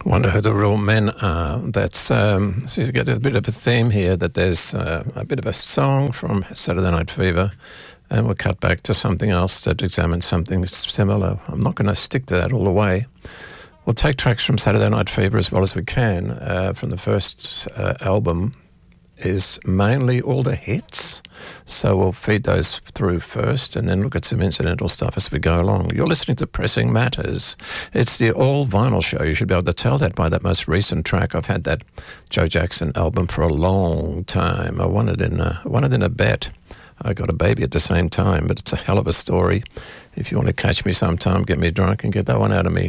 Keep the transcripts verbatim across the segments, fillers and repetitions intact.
Wonder who the real men are. That's um, so you get a bit of a theme here that there's uh, a bit of a song from Saturday Night Fever, and we'll cut back to something else that examines something similar. I'm not going to stick to that all the way. We'll take tracks from Saturday Night Fever as well as we can. Uh, from the first uh, album is mainly all the hits, so we'll feed those through first and then look at some incidental stuff as we go along. You're listening to Pressing Matters. It's the all vinyl show. You should be able to tell that by that most recent track. I've had that Joe Jackson album for a long time. I won it in a, won it in a bet. I got a baby at the same time, but it's a hell of a story. If you want to catch me sometime, get me drunk and get that one out of me.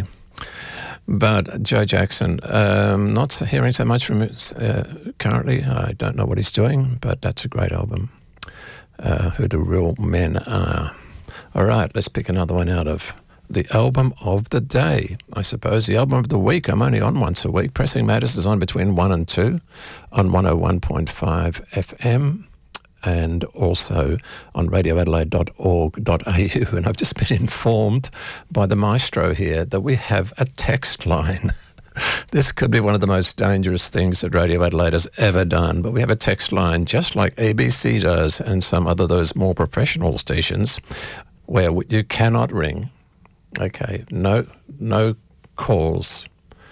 But Joe Jackson, um, not hearing so much from him uh, currently. I don't know what he's doing, but that's a great album. Uh, Who the Real Men Are. All right, let's pick another one out of the album of the day, I suppose. The album of the week. I'm only on once a week. Pressing Matters is on between one and two on one oh one point five F M. And also on radio adelaide dot org dot a u. And I've just been informed by the maestro here that we have a text line. This could be one of the most dangerous things that Radio Adelaide has ever done, but we have a text line just like A B C does and some other those more professional stations where you cannot ring. Okay, no, no calls.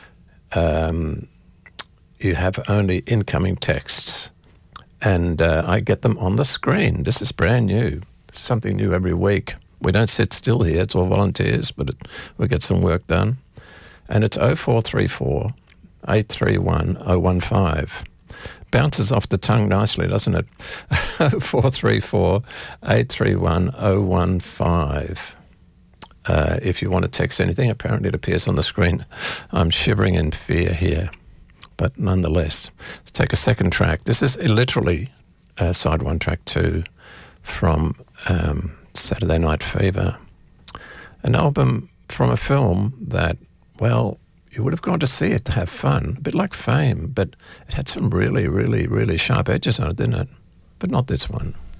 Um, you have only incoming texts. And uh, I get them on the screen. This is brand new. It's something new every week. We don't sit still here. It's all volunteers, but it, we get some work done. And it's oh four three four, eight three one, oh one five. Bounces off the tongue nicely, doesn't it? oh four three four, eight three one, oh one five. Uh, if you want to text anything, apparently it appears on the screen. I'm shivering in fear here. But nonetheless, let's take a second track. This is literally uh, side one, track two from um, Saturday Night Fever, an album from a film that, well, you would have gone to see it to have fun, a bit like Fame, but it had some really, really, really sharp edges on it, didn't it? But not this one.